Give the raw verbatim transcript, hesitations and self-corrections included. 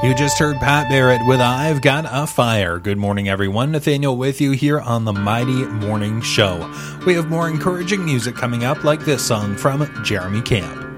You just heard Pat Barrett with I've Got a Fire. Good morning, everyone. Nathaniel with you here on the Mighty Morning Show. We have more encouraging music coming up, like this song from Jeremy Camp.